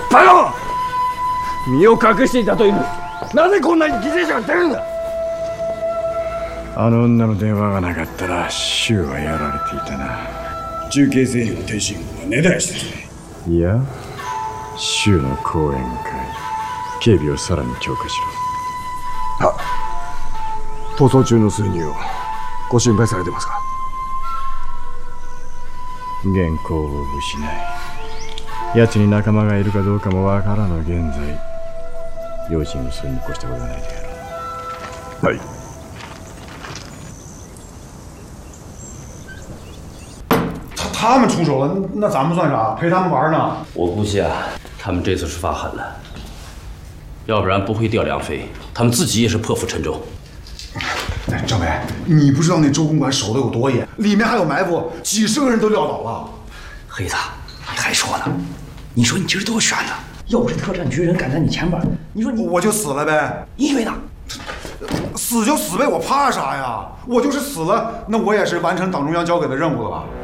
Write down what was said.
バロン、身を隠していたというのになぜこんなに犠牲者が出るんだ。 あの女の電話がなかったら柊はやられていたな。 中継製品の天津軍が根絶やしてるね。 いや、柊の講演会、警備をさらに強化しろ。逃走中の数人をご心配されてますか。 原稿を失い、奴に仲間がいるかどうかもわからぬ現在、用心をするに越したことはないであろう。 はい。 他们出手了，那咱们算啥？陪他们玩呢？ 我估计啊，他们这次是发狠了，要不然不会调梁飞，他们自己也是破釜沉舟。 哎，政委，你不知道那周公馆守得有多严，里面还有埋伏，几十个人都撂倒了。 黑子，你还说呢？你说你今儿多悬呢？要不是特战局人赶在你前边，你说你我就死了呗。 你以为呢？ 死就死呗，我怕啥呀？我就是死了，那我也是完成党中央交给的任务了吧？